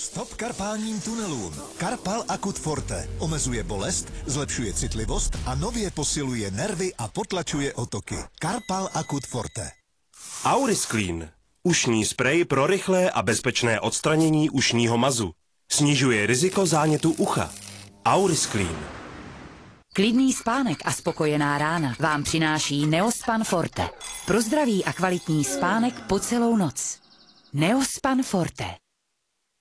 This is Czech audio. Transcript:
Stop karpálním tunelům. Karpal Akut Forte omezuje bolest, zlepšuje citlivost a nově posiluje nervy a potlačuje otoky. Karpal Akut Forte. Aurisclean. Ušní sprej pro rychlé a bezpečné odstranění ušního mazu. Snižuje riziko zánětu ucha. Aurisclean. Klidný spánek a spokojená rána vám přináší Neospan Forte. Pro zdravý a kvalitní spánek po celou noc. Neospan Forte.